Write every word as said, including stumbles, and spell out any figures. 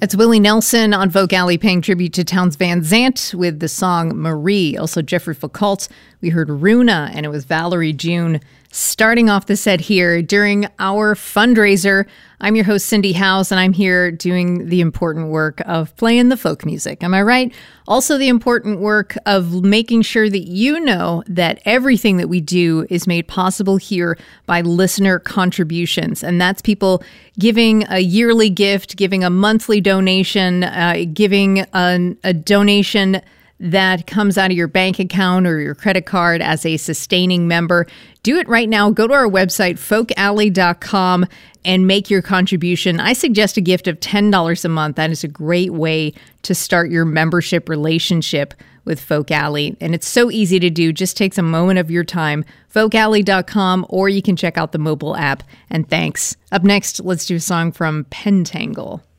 It's Willie Nelson on Folk Alley paying tribute to Townes Van Zandt with the song Marie. Also Jeffrey Foucault. We heard Runa, and it was Valerie June starting off the set here during our fundraiser. I'm your host, Cindy House, and I'm here doing the important work of playing the folk music. Am I right? Also the important work of making sure that you know that everything that we do is made possible here by listener contributions. And that's people giving a yearly gift, giving a monthly donation, uh, giving a, a donation that comes out of your bank account or your credit card as a sustaining member. Do it right now. Go to our website, folk alley dot com, and make your contribution. I suggest a gift of ten dollars a month. That is a great way to start your membership relationship with Folk Alley. And it's so easy to do. Just takes a moment of your time. folk alley dot com, or you can check out the mobile app. And thanks. Up next, let's do a song from Pentangle.